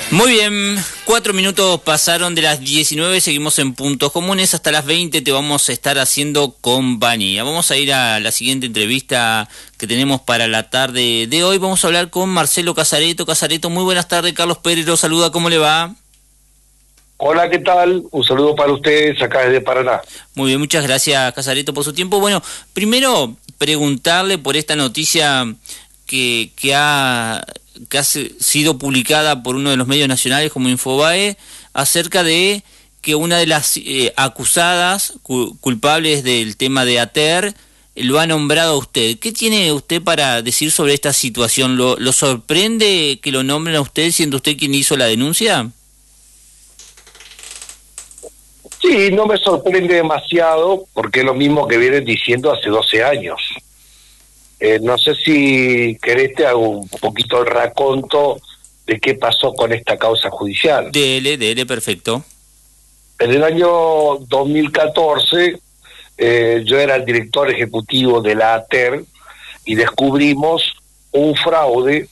Muy bien, 4 minutos pasaron de las 19, seguimos en Puntos Comunes, hasta las 20 te vamos a estar haciendo compañía. Vamos a ir a la siguiente entrevista que tenemos para la tarde de hoy. Vamos a hablar con Marcelo Casareto. Casareto, muy buenas tardes, Carlos Pérez lo saluda, ¿cómo le va? Hola, ¿qué tal? Un saludo para ustedes acá desde Paraná. Muy bien, muchas gracias, Casareto, por su tiempo. Bueno, primero preguntarle por esta noticia que ha sido publicada por uno de los medios nacionales como Infobae, acerca de que una de las acusadas culpables del tema de Ater lo ha nombrado a usted. ¿Qué tiene usted para decir sobre esta situación? ¿Lo sorprende que lo nombren a usted siendo usted quien hizo la denuncia? Sí, no me sorprende demasiado porque es lo mismo que vienen diciendo hace 12 años. No sé si querés te hago un poquito el raconto de qué pasó con esta causa judicial. Dele, perfecto. En el año 2014 yo era el director ejecutivo de la ATER y descubrimos un fraude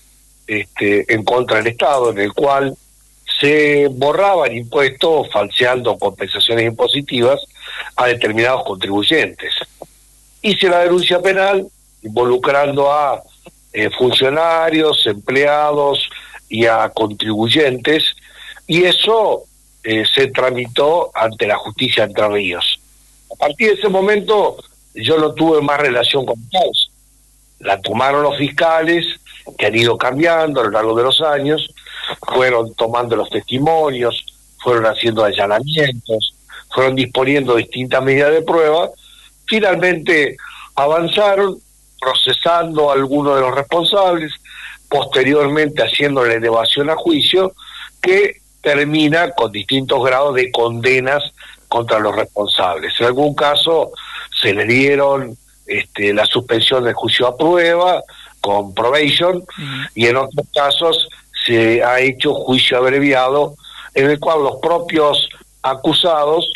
en contra del Estado, en el cual se borraban impuestos falseando compensaciones impositivas a determinados contribuyentes. Hice la denuncia penal involucrando a funcionarios, empleados y a contribuyentes, y eso se tramitó ante la justicia de Entre Ríos. A partir de ese momento yo no tuve más relación con la causa. La tomaron los fiscales, que han ido cambiando a lo largo de los años, fueron tomando los testimonios, fueron haciendo allanamientos, fueron disponiendo distintas medidas de prueba, finalmente avanzaron procesando a algunos de los responsables, posteriormente haciendo la elevación a juicio, que termina con distintos grados de condenas contra los responsables. En algún caso se le dieron la suspensión del juicio a prueba, con probation, y en otros casos se ha hecho juicio abreviado, en el cual los propios acusados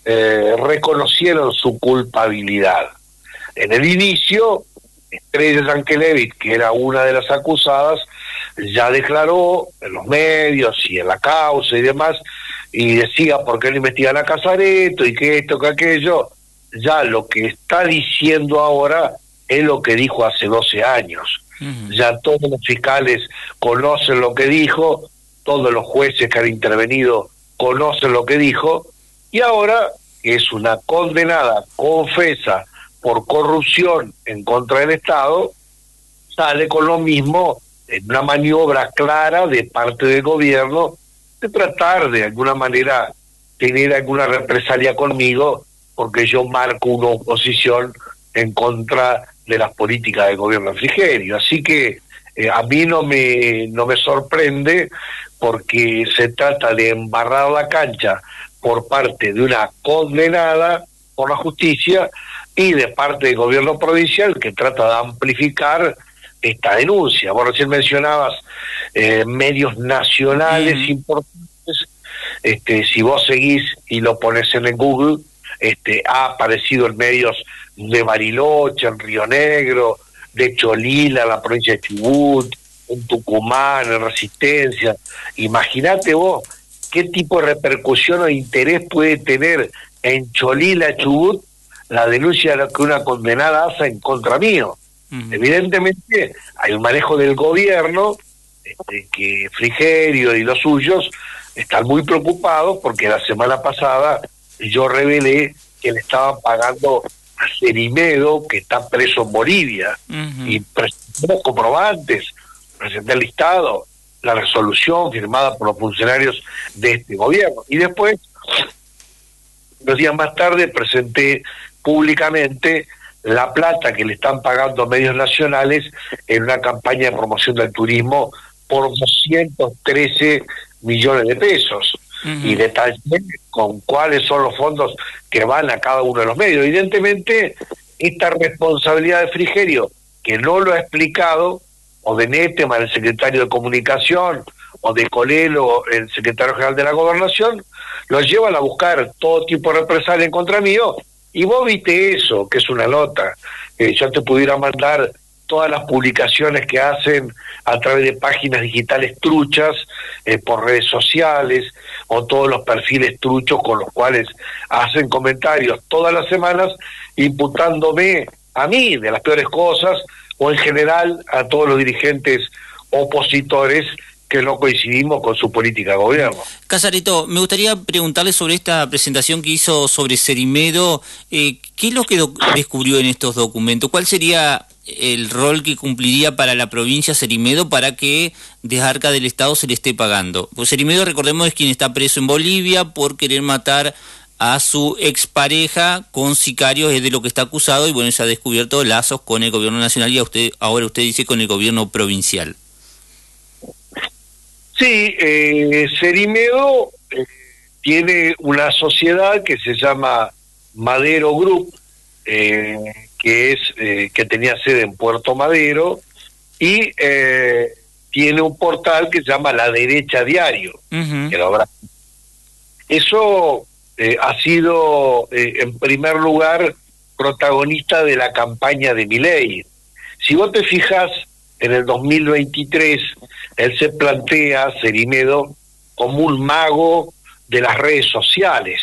reconocieron su culpabilidad. En el inicio, Estrella Yankelevich, que era una de las acusadas, ya declaró en los medios y en la causa y demás, y decía por qué no investigan a Casareto y que esto, que aquello. Ya lo que está diciendo ahora es lo que dijo hace 12 años. Ya todos los fiscales conocen lo que dijo, todos los jueces que han intervenido conocen lo que dijo, y ahora es una condenada confesa por corrupción en contra del Estado, sale con lo mismo, en una maniobra clara de parte del gobierno de tratar de alguna manera tener alguna represalia conmigo porque yo marco una oposición en contra de las políticas del gobierno de Frigerio. Así que a mí no me sorprende, porque se trata de embarrar la cancha por parte de una condenada por la justicia y de parte del gobierno provincial, que trata de amplificar esta denuncia. Vos recién mencionabas medios nacionales importantes. Si vos seguís y lo pones en el Google, ha aparecido en medios de Bariloche, en Río Negro, de Cholila, la provincia de Chubut, en Tucumán, en Resistencia. Imagínate vos qué tipo de repercusión o interés puede tener en Cholila, Chubut, la denuncia de que una condenada hace en contra mío. Evidentemente hay un manejo del gobierno, que Frigerio y los suyos están muy preocupados porque la semana pasada yo revelé que le estaban pagando a Cerimedo, que está preso en Bolivia, y presentamos comprobantes, presenté el listado, la resolución firmada por los funcionarios de este gobierno. Y después, 2 días más tarde, presenté públicamente la plata que le están pagando a medios nacionales en una campaña de promoción del turismo por 213 millones de pesos. Y detallé con cuáles son los fondos que van a cada uno de los medios. Evidentemente, esta responsabilidad de Frigerio, que no lo ha explicado, o de Nettemann, el secretario de Comunicación, o de Colelo, el secretario general de la Gobernación, los llevan a buscar todo tipo de represalia en contra mío. Y vos viste eso, que es una nota. Yo te pudiera mandar todas las publicaciones que hacen a través de páginas digitales truchas, por redes sociales, o todos los perfiles truchos con los cuales hacen comentarios todas las semanas, imputándome a mí de las peores cosas, o en general a todos los dirigentes opositores que no coincidimos con su política de gobierno. Casarito, me gustaría preguntarle sobre esta presentación que hizo sobre Cerimedo. ¿Qué es lo que descubrió en estos documentos? ¿Cuál sería el rol que cumpliría para la provincia Cerimedo para que desde arca del Estado se le esté pagando? Pues Cerimedo, recordemos, es quien está preso en Bolivia por querer matar a su expareja con sicarios, es de lo que está acusado, y bueno, se ha descubierto lazos con el gobierno nacional y ahora usted dice con el gobierno provincial. Sí, Cerimedo tiene una sociedad que se llama Madero Group, que tenía sede en Puerto Madero, y tiene un portal que se llama La Derecha Diario. Que lo habrá. Eso ha sido, en primer lugar, protagonista de la campaña de Milei. Si vos te fijas, en el 2023, él se plantea, Cerimedo, como un mago de las redes sociales,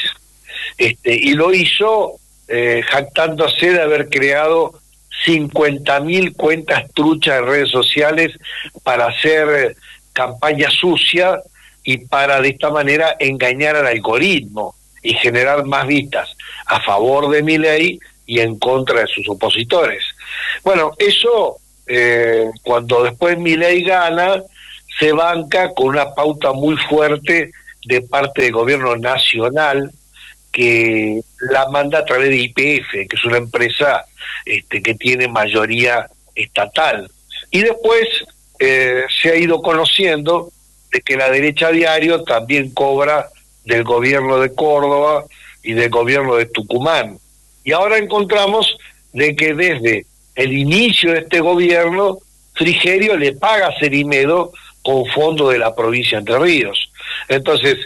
y lo hizo jactándose de haber creado 50.000 cuentas truchas en redes sociales para hacer campaña sucia y para de esta manera engañar al algoritmo y generar más vistas a favor de Milei y en contra de sus opositores. Bueno, eso cuando después Milei gana, se banca con una pauta muy fuerte de parte del gobierno nacional, que la manda a través de YPF, que es una empresa que tiene mayoría estatal. Y después se ha ido conociendo de que La Derecha Diario también cobra del gobierno de Córdoba y del gobierno de Tucumán. Y ahora encontramos de que desde el inicio de este gobierno, Frigerio le paga a Cerimedo con fondos de la provincia de Entre Ríos. Entonces,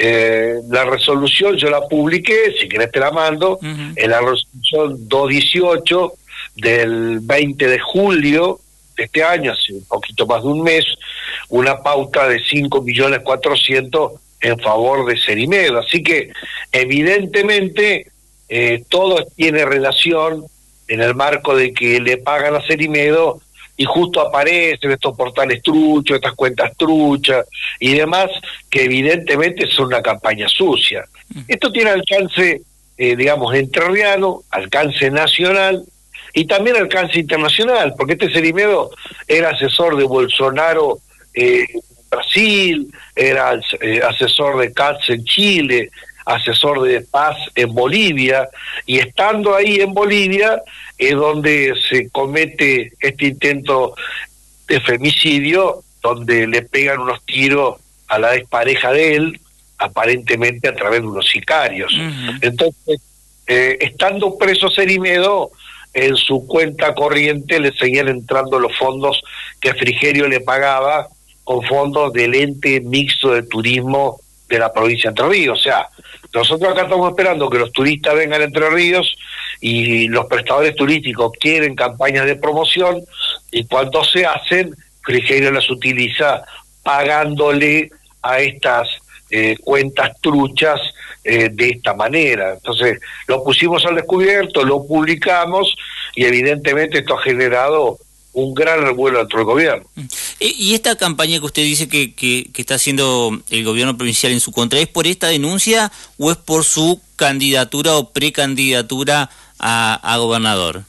la resolución yo la publiqué, si querés te la mando, en la resolución 218 del 20 de julio de este año, hace un poquito más de un mes, una pauta de 5.400.000 en favor de Cerimedo. Así que, evidentemente, todo tiene relación en el marco de que le pagan a Cerimedo y justo aparecen estos portales truchos, estas cuentas truchas y demás, que evidentemente son una campaña sucia. Esto tiene alcance, digamos, entrerriano, alcance nacional y también alcance internacional, porque este Cerimedo era asesor de Bolsonaro en Brasil, era asesor de Katz en Chile, asesor de paz en Bolivia, y estando ahí en Bolivia es donde se comete este intento de femicidio, donde le pegan unos tiros a la expareja de él, aparentemente a través de unos sicarios. Entonces, estando preso Cerimedo, en su cuenta corriente le seguían entrando los fondos que Frigerio le pagaba con fondos del ente mixto de turismo de la provincia de Entre Ríos. O sea, nosotros acá estamos esperando que los turistas vengan a Entre Ríos y los prestadores turísticos quieren campañas de promoción, y cuando se hacen, Frigerio las utiliza pagándole a estas cuentas truchas de esta manera. Entonces, lo pusimos al descubierto, lo publicamos, y evidentemente esto ha generado un gran revuelo dentro del gobierno. ¿Y esta campaña que usted dice que está haciendo el gobierno provincial en su contra, es por esta denuncia o es por su candidatura o precandidatura a gobernador?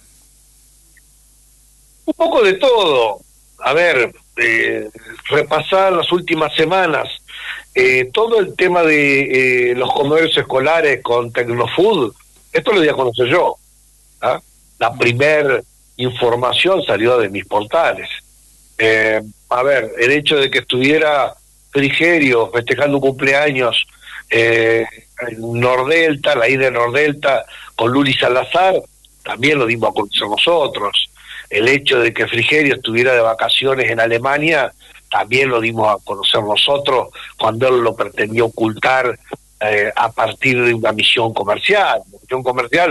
Un poco de todo. A ver, repasar las últimas semanas, todo el tema de los comedores escolares con Tecnofood, esto lo di a conocer yo. La primer información salió de mis portales. A ver, el hecho de que estuviera Frigerio festejando un cumpleaños en Nordelta, la isla de Nordelta, con Luli Salazar, también lo dimos a conocer nosotros. El hecho de que Frigerio estuviera de vacaciones en Alemania, también lo dimos a conocer nosotros cuando él lo pretendía ocultar a partir de una misión comercial. La misión comercial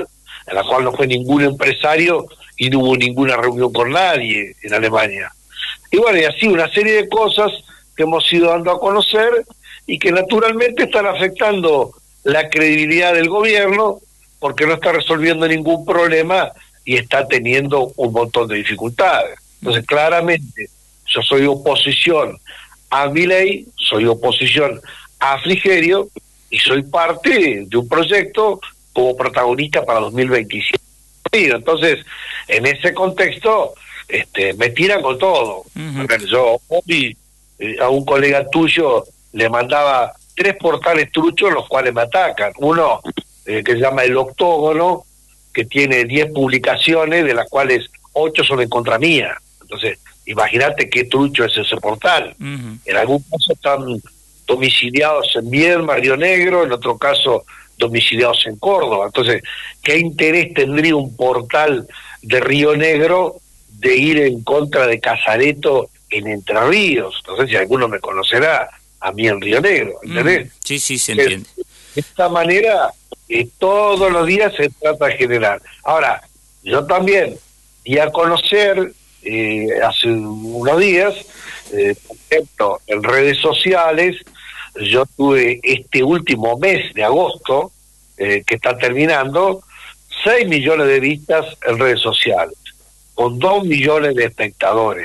en la cual no fue ningún empresario y no hubo ninguna reunión con nadie en Alemania. Y bueno, y así una serie de cosas que hemos ido dando a conocer y que naturalmente están afectando la credibilidad del gobierno, porque no está resolviendo ningún problema y está teniendo un montón de dificultades. Entonces, claramente, yo soy oposición a Milei, soy oposición a Frigerio y soy parte de un proyecto como protagonista para 2027. Entonces, en ese contexto, me tiran con todo. Yo hoy a un colega tuyo le mandaba 3 portales truchos, los cuales me atacan. Uno que se llama El Octógono, que tiene 10 publicaciones, de las cuales 8 son en contra mía. Entonces, imagínate qué trucho es ese portal. En algún caso están domiciliados en Viedma, Río Negro, en otro caso domiciliados en Córdoba. Entonces, ¿qué interés tendría un portal de Río Negro de ir en contra de Casareto en Entre Ríos? No sé si alguno me conocerá a mí en Río Negro, ¿entendés? Sí, se entiende. De esta manera, todos los días se trata de generar. Ahora, yo también di a conocer hace unos días, por ejemplo, en redes sociales, yo tuve este último mes de agosto, que está terminando, 6 millones de vistas en redes sociales, con 2 millones de espectadores,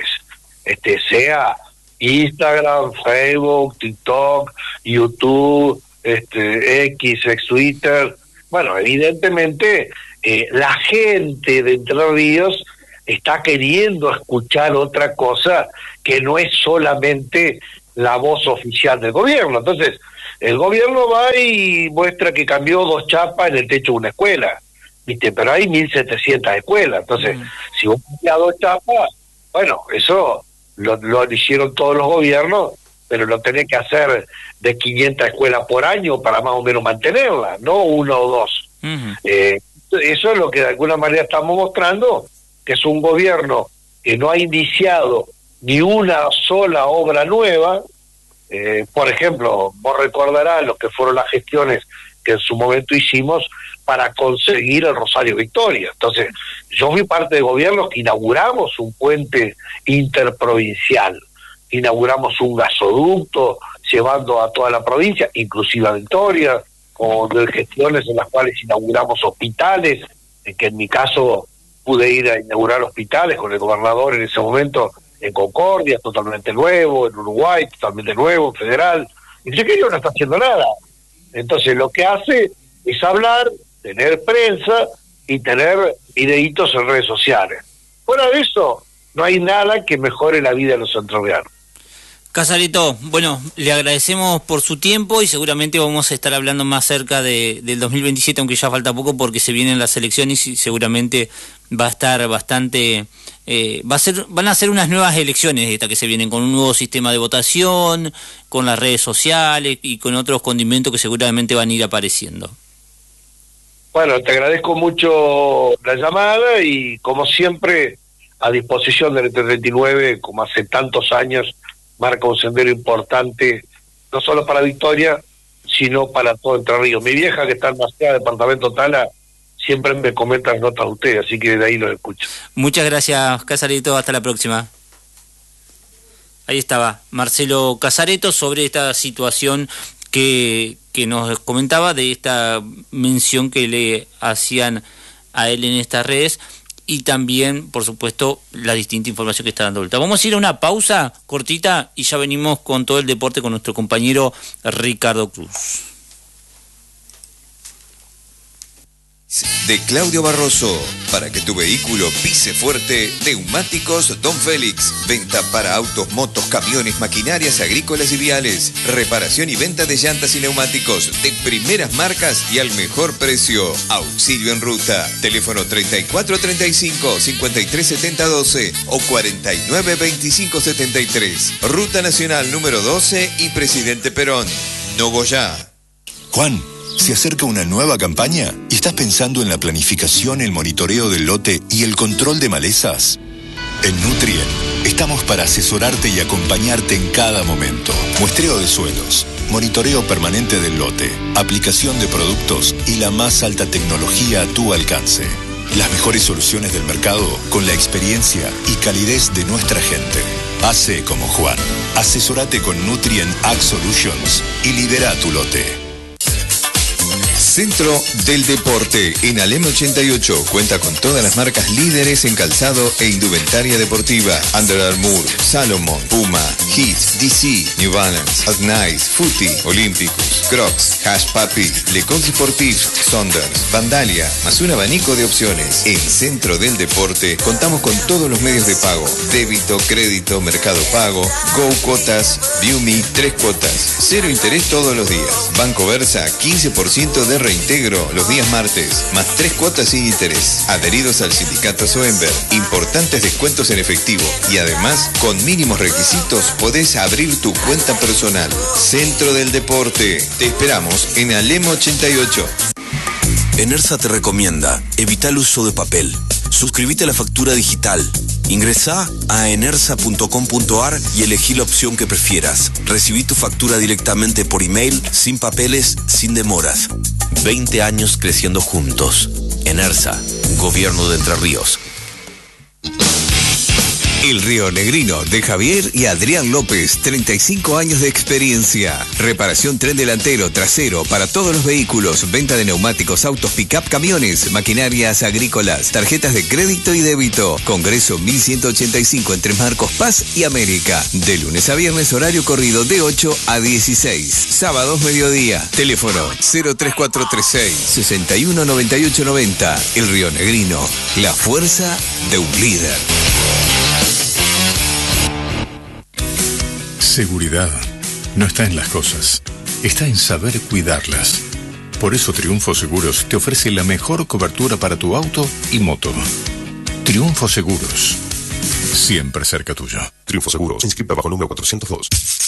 sea Instagram, Facebook, TikTok, YouTube, X, ex Twitter. Bueno, evidentemente la gente de Entre Ríos está queriendo escuchar otra cosa que no es solamente la voz oficial del gobierno. Entonces, el gobierno va y muestra que cambió 2 chapas en el techo de una escuela, ¿viste? Pero hay 1.700 escuelas. Entonces, si vos cambiás 2 chapas, bueno, eso lo hicieron todos los gobiernos, pero lo tenés que hacer de 500 escuelas por año para más o menos mantenerla, no 1 o 2. Eso es lo que de alguna manera estamos mostrando, que es un gobierno que no ha iniciado ni una sola obra nueva. Por ejemplo, vos recordarás lo que fueron las gestiones que en su momento hicimos para conseguir el Rosario Victoria. Entonces, yo fui parte de gobiernos que inauguramos un puente interprovincial, inauguramos un gasoducto llevando a toda la provincia, inclusive a Victoria, o de gestiones en las cuales inauguramos hospitales, que en mi caso pude ir a inaugurar hospitales con el gobernador en ese momento en Concordia, totalmente nuevo, en Uruguay, totalmente nuevo, federal. Y Frigerio no está haciendo nada. Entonces lo que hace es hablar, tener prensa y tener videitos en redes sociales. Fuera de eso, no hay nada que mejore la vida de los entrerrianos. Casareto, bueno, le agradecemos por su tiempo y seguramente vamos a estar hablando más cerca del 2027, aunque ya falta poco porque se vienen las elecciones y seguramente va a estar bastante... van a ser unas nuevas elecciones estas que se vienen, con un nuevo sistema de votación, con las redes sociales y con otros condimentos que seguramente van a ir apareciendo. Bueno, te agradezco mucho la llamada y como siempre a disposición del ET39, como hace tantos años, marca un sendero importante, no solo para Victoria, sino para todo Entre Ríos. Mi vieja, que está en Macea, departamento Tala, siempre me comenta las notas de usted, así que de ahí lo escucho. Muchas gracias, Casareto, hasta la próxima. Ahí estaba Marcelo Casareto sobre esta situación que nos comentaba, de esta mención que le hacían a él en estas redes, y también, por supuesto, la distinta información que está dando vuelta. Vamos a ir a una pausa cortita y ya venimos con todo el deporte con nuestro compañero Ricardo Cruz. De Claudio Barroso, para que tu vehículo pise fuerte, Neumáticos Don Félix, venta para autos, motos, camiones, maquinarias agrícolas y viales, reparación y venta de llantas y neumáticos de primeras marcas y al mejor precio, auxilio en ruta, teléfono 3435-537012 o 492573, Ruta Nacional número 12 y Presidente Perón, Nogoyá. Juan, se acerca una nueva campaña y estás pensando en la planificación, el monitoreo del lote y el control de malezas. En Nutrien Estamos para asesorarte y acompañarte en cada momento. Muestreo de suelos, monitoreo permanente del lote, aplicación de productos y la más alta tecnología a tu alcance. Las mejores soluciones del mercado con la experiencia y calidez de nuestra gente. Hace como Juan. Asesorate con Nutrien Ag Solutions y lidera tu lote. Centro del Deporte en Alem 88 cuenta con todas las marcas líderes en calzado e indumentaria deportiva: Under Armour, Salomon, Puma, Heat, DC, New Balance, Adnice, Footy, Olímpicos, Crocs, Hash Papi, Lecoq Sportif, Sonders, Vandalia, más un abanico de opciones. En Centro del Deporte contamos con todos los medios de pago: débito, crédito, mercado pago, Go Cuotas, ViewMe, 3 cuotas, 0 interés todos los días. Banco Versa, 15% de reintegro los días martes, más 3 cuotas sin interés. Adheridos al sindicato Soenber, importantes descuentos en efectivo y además, con mínimos requisitos, podés abrir tu cuenta personal. Centro del Deporte. Te esperamos en Alem 88. Enersa te recomienda: evita el uso de papel. Suscríbete a la factura digital. Ingresá a enersa.com.ar y elegí la opción que prefieras. Recibí tu factura directamente por email, sin papeles, sin demoras. 20 años creciendo juntos. Enersa, Gobierno de Entre Ríos. El Río Negrino, de Javier y Adrián López, 35 años de experiencia. Reparación tren delantero, trasero, para todos los vehículos. Venta de neumáticos, autos, pick-up, camiones, maquinarias agrícolas, tarjetas de crédito y débito. Congreso 1185 entre Marcos Paz y América. De lunes a viernes, horario corrido de 8 a 16. Sábados, mediodía. Teléfono 03436 619890. El Río Negrino, la fuerza de un líder. Seguridad no está en las cosas, está en saber cuidarlas. Por eso Triunfo Seguros te ofrece la mejor cobertura para tu auto y moto. Triunfo Seguros, siempre cerca tuyo. Triunfo Seguros, inscrita bajo número 402.